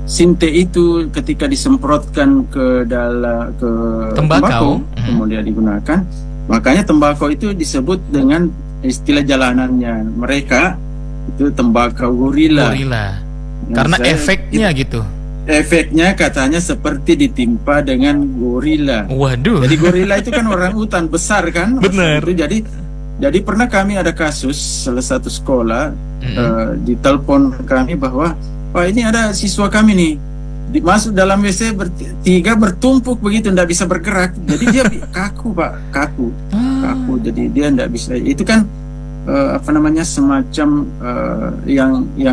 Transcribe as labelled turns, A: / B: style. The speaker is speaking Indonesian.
A: sinte itu ketika disemprotkan ke dalam tembakau, kemudian digunakan, makanya tembakau itu disebut dengan istilah jalanannya mereka itu tembakau gorila.
B: Karena efeknya gitu.
A: Efeknya katanya seperti ditimpa dengan gorila.
B: Waduh.
A: Jadi gorila itu kan orang hutan besar kan.
B: Benar.
A: Jadi pernah kami ada kasus salah satu sekolah ditelepon kami bahwa ini ada siswa kami nih masuk dalam WC bertiga bertumpuk begitu, tidak bisa bergerak. Jadi dia kaku Pak, kaku. Jadi dia tidak bisa. Itu kan semacam yang